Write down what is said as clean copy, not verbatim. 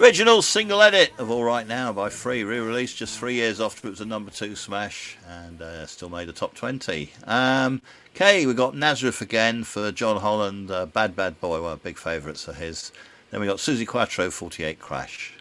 Original single edit of All Right Now by Free, re-released just 3 years after it was a number 2 smash, and still made the top 20. Okay, we got Nazareth again for John Holland, Bad Bad Boy, one of the big favourites of his. Then we got Suzi Quatro, 48 Crash.